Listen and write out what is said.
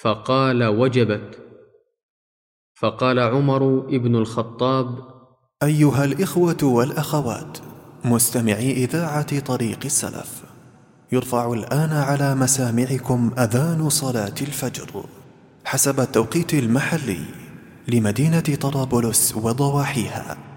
فقال: وجبت. فقال عمر بن الخطاب: أيها الإخوة والأخوات مستمعي إذاعة طريق السلف، يرفع الآن على مسامعكم أذان صلاة الفجر حسب التوقيت المحلي لمدينة طرابلس وضواحيها.